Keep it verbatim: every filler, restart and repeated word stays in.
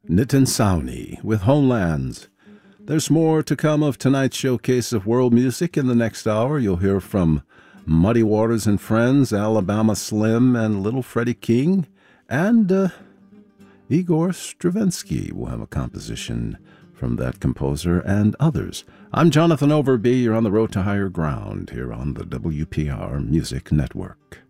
Nitin Sawhney with Homelands. There's more to come of tonight's showcase of world music. In the next hour, you'll hear from Muddy Waters and Friends, Alabama Slim, and Little Freddie King, and uh, Igor Stravinsky will have a composition from that composer and others. I'm Jonathan Overby. You're on the road to higher ground here on the W P R Music Network.